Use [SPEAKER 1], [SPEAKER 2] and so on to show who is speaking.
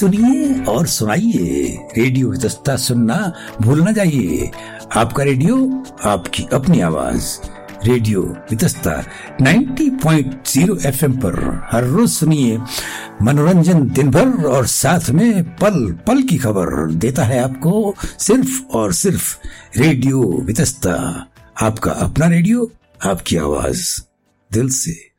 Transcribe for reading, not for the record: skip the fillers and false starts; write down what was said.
[SPEAKER 1] सुनिए और सुनाइए। रेडियो वितस्ता सुनना भूल न जाइए। आपका रेडियो, आपकी अपनी आवाज। रेडियो वितस्ता 90.0 FM पर हर रोज सुनिए मनोरंजन दिन भर, और साथ में पल पल की खबर देता है आपको सिर्फ और सिर्फ रेडियो वितस्ता। आपका अपना रेडियो, आपकी आवाज, दिल से।